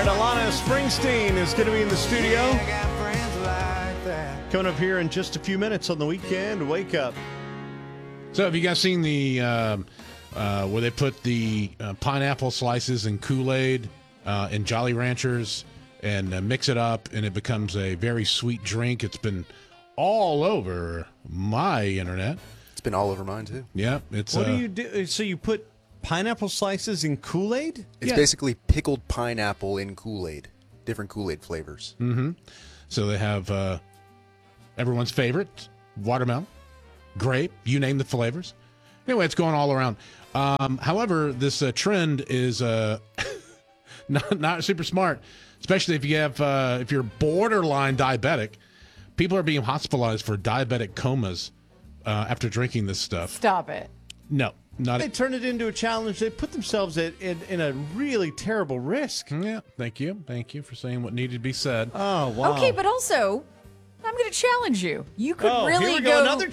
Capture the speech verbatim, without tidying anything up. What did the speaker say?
right, Alana Springsteen is going to be in the studio. Coming up here in just a few minutes on the weekend. Wake up. So have you guys seen the um, uh, where they put the uh, pineapple slices in Kool-Aid uh, and Jolly Ranchers and uh, mix it up, and it becomes a very sweet drink? It's been all over my internet. It's been all over mine, too. Yeah. It's, What uh, do you do? So you put pineapple slices in Kool-Aid? It's Yeah. basically pickled pineapple in Kool-Aid. Different Kool-Aid flavors. Mm-hmm. So they have uh, everyone's favorite, watermelon, grape, you name the flavors. Anyway, it's going all around. Um, however, this uh, trend is uh, not not super smart, especially if you have uh, if you're borderline diabetic. People are being hospitalized for diabetic comas uh, after drinking this stuff. Stop it. No, not They turn it into a challenge. They put themselves at, in, in a really terrible risk. Yeah, thank you, thank you for saying what needed to be said. Oh, wow. Okay, but also, I'm going to challenge you. You could Oh, really here we go. go Another